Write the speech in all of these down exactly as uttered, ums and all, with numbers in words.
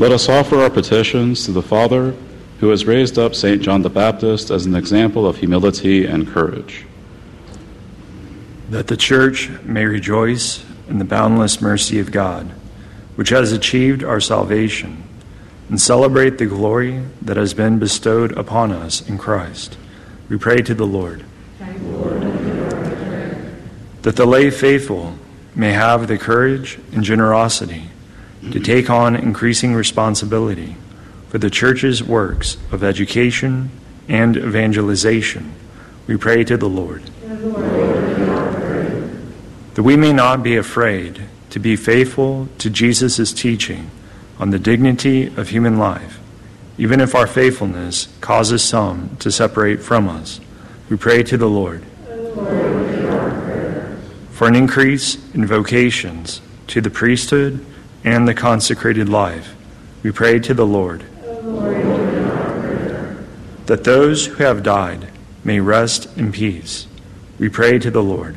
Let us offer our petitions to the Father, who has raised up Saint John the Baptist as an example of humility and courage. That the Church may rejoice in the boundless mercy of God, which has achieved our salvation, and celebrate the glory that has been bestowed upon us in Christ. We pray to the Lord. Lord. That the lay faithful may have the courage and generosity to take on increasing responsibility for the Church's works of education and evangelization. We pray to the Lord. That we may not be afraid to be faithful to Jesus' teaching on the dignity of human life, even if our faithfulness causes some to separate from us. We pray to the Lord. For an increase in vocations to the priesthood and the consecrated life, we pray to the Lord. That those who have died may rest in peace, we pray to the Lord.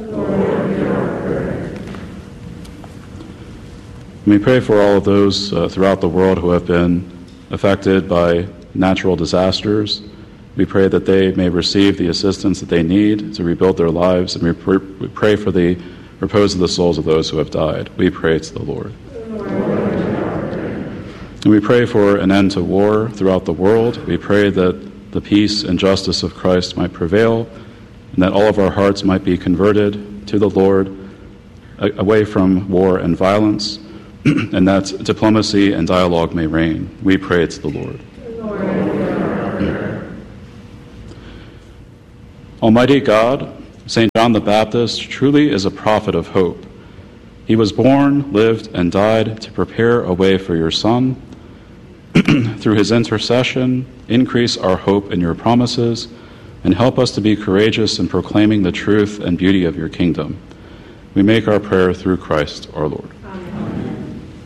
We pray for all of those uh, throughout the world who have been affected by natural disasters. We pray that they may receive the assistance that they need to rebuild their lives, and we, pr- we pray for the repose of the souls of those who have died. We pray to the Lord. And we pray for an end to war throughout the world. We pray that the peace and justice of Christ might prevail, and that all of our hearts might be converted to the Lord, a- away from war and violence, and that diplomacy and dialogue may reign. We pray to the Lord. Almighty God, Saint John the Baptist truly is a prophet of hope. He was born, lived, and died to prepare a way for your Son. Through his intercession, increase our hope in your promises, and help us to be courageous in proclaiming the truth and beauty of your kingdom. We make our prayer through Christ our Lord.